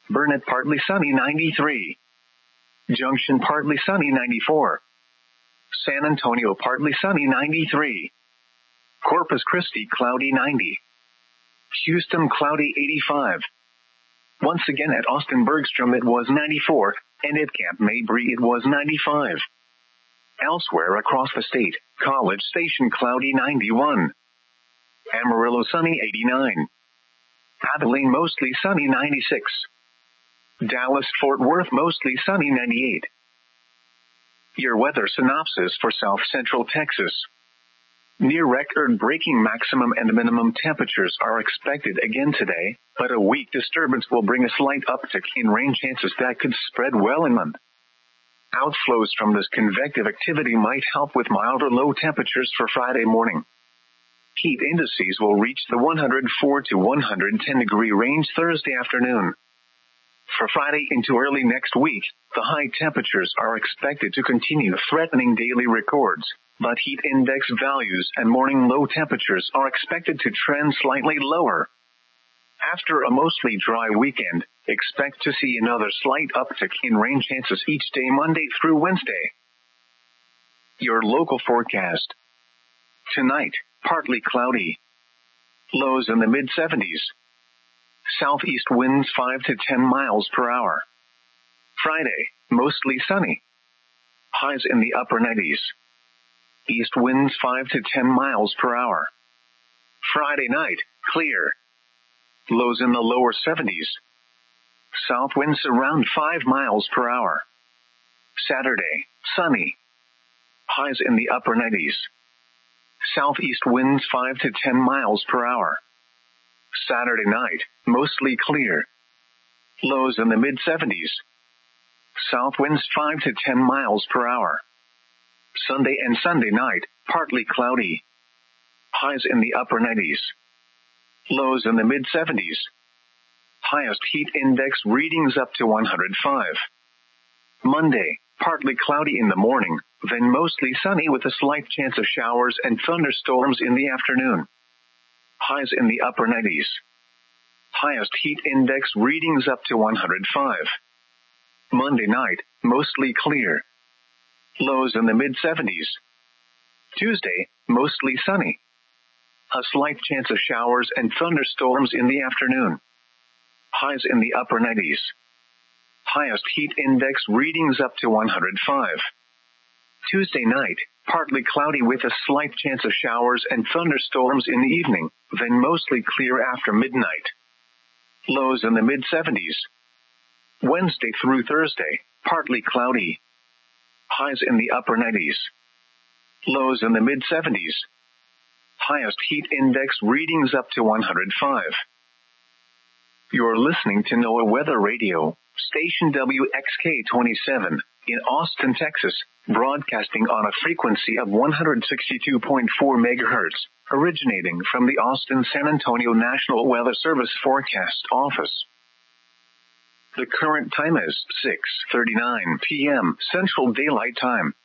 Burnett partly sunny 93. Junction partly sunny 94. San Antonio partly sunny 93. Corpus Christi cloudy 90. Houston cloudy 85. Once again at Austin Bergstrom it was 94, and at Camp Mabry it was 95. Elsewhere across the state, College Station cloudy 91. Amarillo sunny 89. Abilene mostly sunny 96. Dallas Fort Worth mostly sunny 98. Your weather synopsis for South Central Texas. Near record-breaking maximum and minimum temperatures are expected again today, but a weak disturbance will bring a slight uptick in rain chances that could spread well inland. Outflows from this convective activity might help with milder low temperatures for Friday morning. Heat indices will reach the 104 to 110 degree range Thursday afternoon. For Friday into early next week, the high temperatures are expected to continue threatening daily records, but heat index values and morning low temperatures are expected to trend slightly lower. After a mostly dry weekend, expect to see another slight uptick in rain chances each day Monday through Wednesday. Your local forecast. Tonight, partly cloudy. Lows in the mid-70s. Southeast winds 5 to 10 miles per hour. Friday, mostly sunny. Highs in the upper 90s. East winds 5 to 10 miles per hour. Friday night, clear. Lows in the lower 70s. South winds around 5 miles per hour. Saturday, sunny. Highs in the upper 90s. Southeast winds 5 to 10 miles per hour. Saturday night, mostly clear. Lows in the mid-70s. South winds 5 to 10 miles per hour. Sunday and Sunday night, partly cloudy. Highs in the upper 90s. Lows in the mid-70s. Highest heat index readings up to 105. Monday, partly cloudy in the morning, then mostly sunny with a slight chance of showers and thunderstorms in the afternoon. Highs in the upper 90s. Highest heat index readings up to 105. Monday night, mostly clear. Lows in the mid-70s. Tuesday, mostly sunny. A slight chance of showers and thunderstorms in the afternoon. Highs in the upper 90s. Highest heat index readings up to 105. Tuesday night, partly cloudy with a slight chance of showers and thunderstorms in the evening, then mostly clear after midnight. Lows in the mid-70s. Wednesday through Thursday, partly cloudy. Highs in the upper 90s. Lows in the mid-70s. Highest heat index readings up to 105. You're listening to NOAA Weather Radio, station WXK-27, in Austin, Texas, broadcasting on a frequency of 162.4 megahertz, originating from the Austin San Antonio National Weather Service Forecast Office. The current time is 6:39 p.m. Central Daylight Time.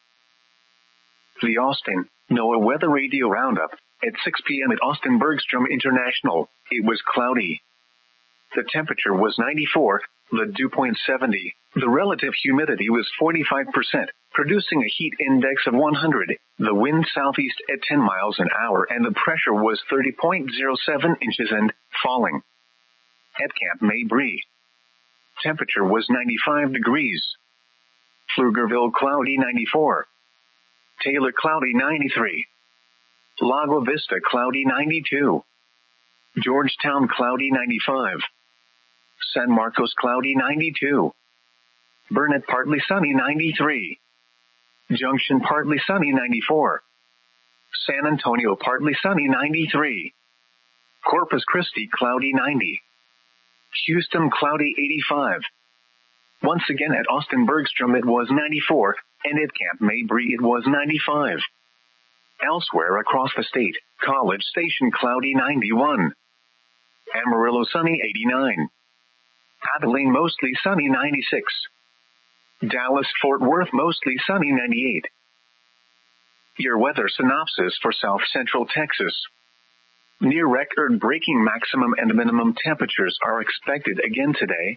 The Austin NOAA Weather Radio Roundup. At 6 p.m. at Austin Bergstrom International, it was cloudy. The temperature was 94, the dew point 70, the relative humidity was 45%, producing a heat index of 100, the wind southeast at 10 miles an hour, and the pressure was 30.07 inches and falling. At Camp Mabry, temperature was 95 degrees. Pflugerville cloudy 94. Taylor cloudy 93. Lago Vista cloudy 92. Georgetown cloudy 95. San Marcos cloudy 92. Burnett partly sunny 93. Junction partly sunny 94. San Antonio partly sunny 93. Corpus Christi cloudy 90. Houston cloudy 85. Once again at Austin Bergstrom it was 94, and at Camp Mabry it was 95. Elsewhere across the state, College Station cloudy 91. Amarillo sunny 89. Abilene mostly sunny 96. Dallas Fort Worth mostly sunny 98. Your weather synopsis for South Central Texas. Near record-breaking maximum and minimum temperatures are expected again today,